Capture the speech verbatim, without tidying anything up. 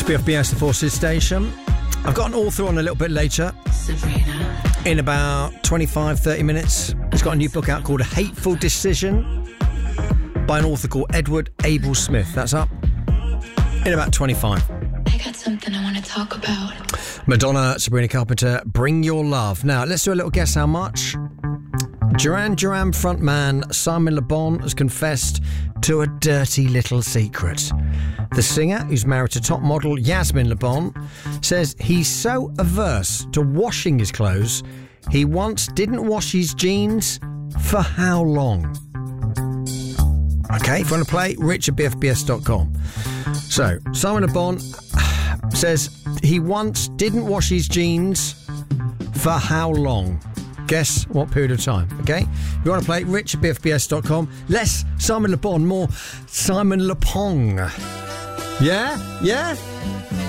B F B S, the Forces Station. I've got an author on a little bit later. Sabrina. In about twenty-five, thirty minutes. He's got a new book out called A Hateful Decision by an author called Edward Abel Smith. That's up in about twenty-five. I got something I want to talk about. Madonna, Sabrina Carpenter, Bring Your Love. Now, let's do a little guess how much. Duran Duran frontman Simon Le Bon has confessed to a dirty little secret. The singer, who's married to top model Yasmin Le Bon, says he's so averse to washing his clothes, he once didn't wash his jeans for how long? Okay, if you want to play, rich at b f b s dot com. So, Simon Le Bon says he once didn't wash his jeans for how long? Guess what period of time, okay? If you want to play, rich at b f b s dot com. Less Simon Le Bon, more Simon Le Pong. Yeah? Yeah?